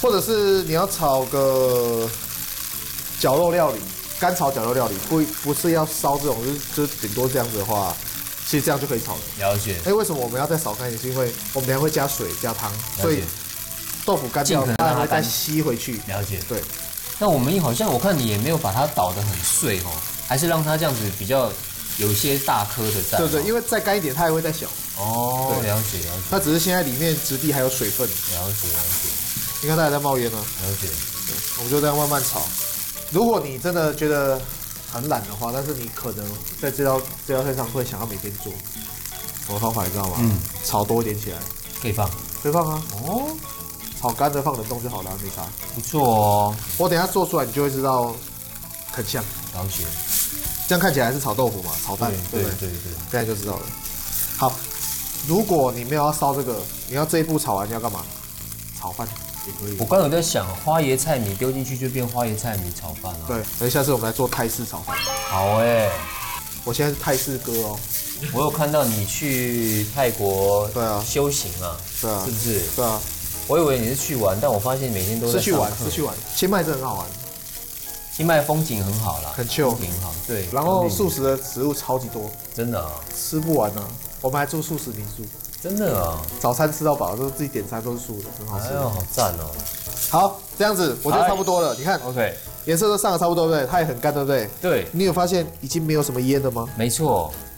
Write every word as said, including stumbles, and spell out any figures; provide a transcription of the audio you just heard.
或者是你要炒个绞肉料理，干炒绞肉料理，不不是要烧这种，就是就是顶多这样子的话，其实这样就可以炒了。 了解。 哎，为什么我们要再少干一点？是因为我们等下会加水加汤，所以豆腐干掉，它会再吸回去。 了解。 对。 那我们好像我看你也没有把它捣得很碎哦，还是让它这样子比较有一些大颗的蛋。 对对，因为再干一点，它还会再小。 哦，了解了解。 它只是现在里面质地还有水分。 了解了解。 你看它还在冒烟呢。 了解。 对，我们就这样慢慢炒。如果你真的觉得很懒的话，但是你可能在这道这道菜上会想要每天做，什么方法你知道吗？嗯，炒多一点起来， 可以放， 可以放啊。哦，炒干的放冷冻就好了，没差。 不错哦。 我等一下做出来，你就会知道很像。 了解。 这样看起来是炒豆腐嘛，炒蛋，对对对对，现在就知道了。好，如果你没有要烧这个，你要这一步炒完，你要干嘛？炒饭也可以。 我刚有在想，花椰菜米丢进去就变花椰菜米炒饭了。 对，等下次我们来做泰式炒饭。 好哎、欸， 我现在是泰式哥哦。 我有看到你去泰国， 对啊， 修行啊， 对啊， 是不是？ 对啊。 我以为你是去玩，但我发现每天都在是去玩，是去玩。清迈真的很好玩。 清迈风景很好啦， 很 chill， 风景很好。对， 然后素食的食物超级多， 真的啊， 吃不完啊。我们还住素食民宿， 真的啊， 早餐吃到饱，都是自己点餐，都是素的，很好吃。 哎呦，好赞哦！ 好，这样子我觉得差不多了。你看 ，OK， 颜色都上的差不多，对不对？它也很干，对不对？ 对。 你有发现已经没有什么烟了吗？ 没错。